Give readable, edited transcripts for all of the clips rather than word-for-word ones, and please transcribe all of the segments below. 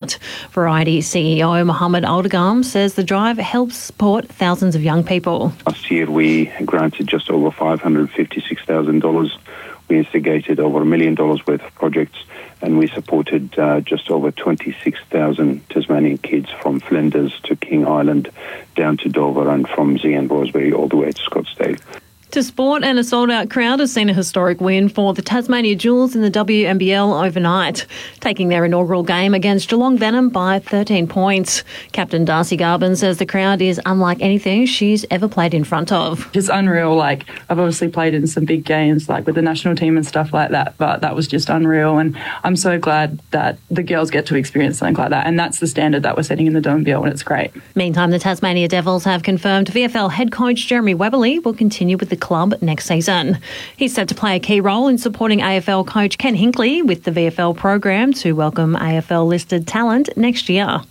start. Variety CEO Mohammed Aldagam says the drive helps support thousands of young people. Last year we granted just over $556,000. We instigated over $1 million worth of projects, and we supported just over 26,000 Tasmanian kids from Flinders to King Island down to Dover, and from Zee and Rosebery all the way to Scottsdale. To sport, and a sold-out crowd has seen a historic win for the Tasmania Jewels in the WNBL overnight, taking their inaugural game against Geelong Venom by 13 points. Captain Darcy Garvin says the crowd is unlike anything she's ever played in front of. It's unreal. Like, I've obviously played in some big games, like with the national team and stuff like that, but that was just unreal, and I'm so glad that the girls get to experience something like that, and that's the standard that we're setting in the WNBL, and it's great. Meantime, the Tasmania Devils have confirmed VFL head coach Jeremy Webberley will continue with the club next season. He's set to play a key role in supporting AFL coach Ken Hinkley with the VFL program to welcome AFL-listed talent next year.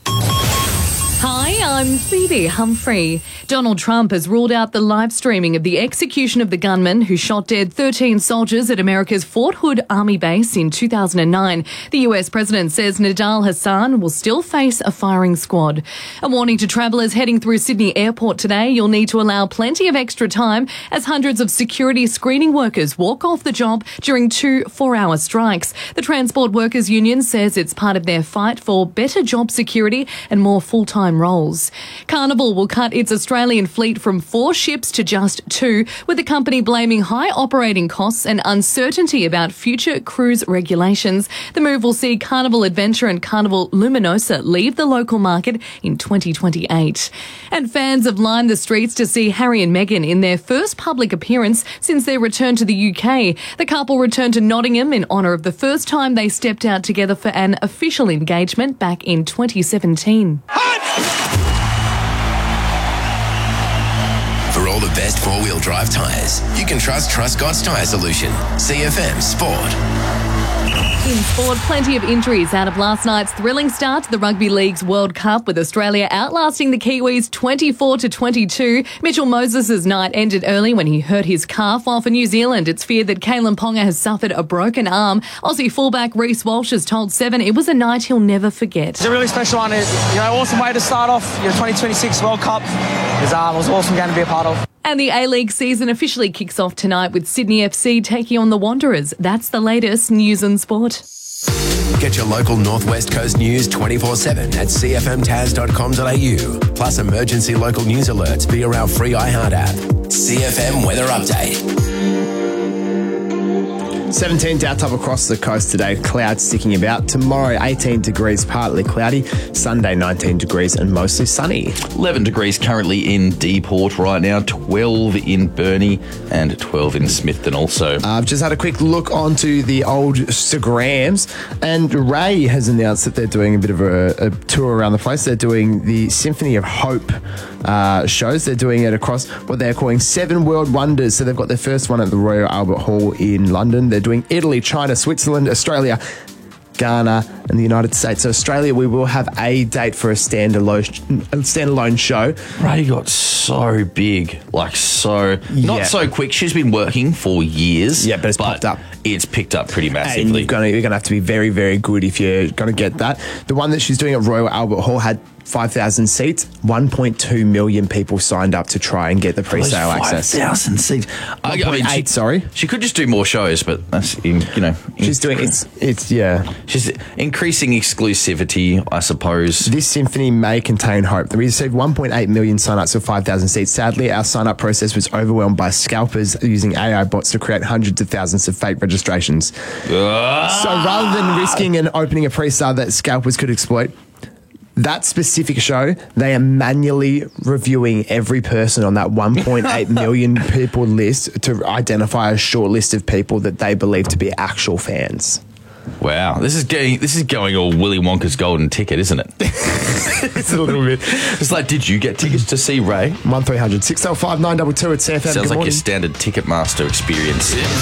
Hi, I'm Phoebe Humphrey. Donald Trump has ruled out the live streaming of the execution of the gunman who shot dead 13 soldiers at America's Fort Hood Army base in 2009. The US president says Nidal Hassan will still face a firing squad. A warning to travellers heading through Sydney Airport today: you'll need to allow plenty of extra time as hundreds of security screening workers walk off the job during 2 4-hour strikes. The Transport Workers Union says it's part of their fight for better job security and more full-time roles. Carnival will cut its Australian fleet from 4 ships to just 2, with the company blaming high operating costs and uncertainty about future cruise regulations. The move will see Carnival Adventure and Carnival Luminosa leave the local market in 2028. And fans have lined the streets to see Harry and Meghan in their first public appearance since their return to the UK. The couple returned to Nottingham in honour of the first time they stepped out together for an official engagement back in 2017. For all the best four-wheel drive tyres, you can trust Truscott's Tyre Solution. CFM Sport. In sport, plenty of injuries out of last night's thrilling start to the Rugby League's World Cup, with Australia outlasting the Kiwis 24-22. Mitchell Moses' night ended early when he hurt his calf, while for New Zealand it's feared that Kalen Ponga has suffered a broken arm. Aussie fullback Reece Walsh has told Seven it was a night he'll never forget. It's a really special one. Awesome way to start off your 2026 World Cup. It was an awesome game to be a part of. And the A-League season officially kicks off tonight with Sydney FC taking on the Wanderers. That's the latest news and sport. Get your local Northwest Coast news 24/7 at cfmtas.com.au. Plus emergency local news alerts via our free iHeart app. CFM Weather Update. 17 doubt up across the coast today, clouds sticking about. Tomorrow, 18 degrees, partly cloudy. Sunday, 19 degrees and mostly sunny. 11 degrees currently in Deeport right now, 12 in Burnie and 12 in Smithton also. I've just had a quick look onto the old Instagrams, and Ray has announced that they're doing a bit of a tour around the place. They're doing the Symphony of Hope shows. They're doing it across what they're calling 7 World Wonders. So they've got their first one at the Royal Albert Hall in London. They're doing Italy, China, Switzerland, Australia, Ghana and the United States. So Australia, we will have a date for a standalone show. Ray got so big, not so quick. She's been working for years. Yeah, but it's popped up. It's picked up pretty massively. And you're going to have to be very, very good if you're going to get that. The one that she's doing at Royal Albert Hall had 5,000 seats. 1.2 million people signed up to try and get the pre-sale access. 5,000 seats. 1.8, sorry. She could just do more shows, but that's, she's doing, she's increasing exclusivity, I suppose. This symphony may contain hope. We received 1.8 million sign-ups for 5,000 seats. Sadly, our sign-up process was overwhelmed by scalpers using AI bots to create hundreds of thousands of fake registrations. So rather than risking and opening a pre-sale that scalpers could exploit, that specific show, they are manually reviewing every person on that 1.8 million people list to identify a short list of people that they believe to be actual fans. Wow, this is going all Willy Wonka's golden ticket, isn't it? It's a little bit. It's like, did you get tickets to see Ray? 1300 605 922 at CFM. Sounds like your standard Ticketmaster experience.